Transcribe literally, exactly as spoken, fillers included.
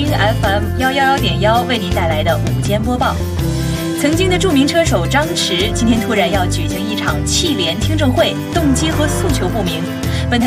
听 F M 幺幺幺点幺为您带来的午间播报。曾经的著名车手张弛今天突然要举行一场汽联听证会，动机和诉求不明。